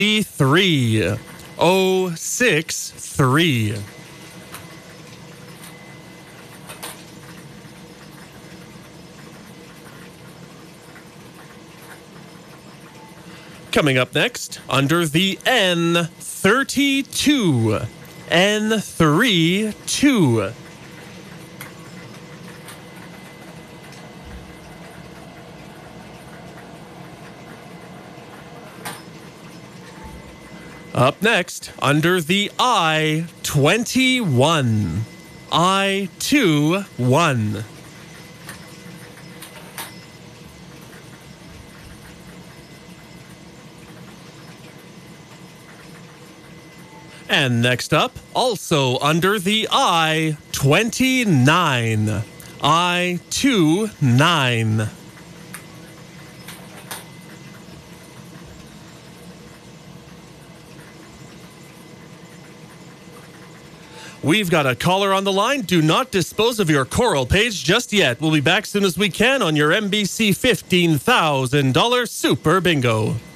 3063. Coming up next, under the N32. N32. Up next, under the I-21. I-21. And next up, also under the I-29. I-29. We've got a caller on the line. Do not dispose of your Coral page just yet. We'll be back soon as we can on your MBC $15,000 Super Bingo.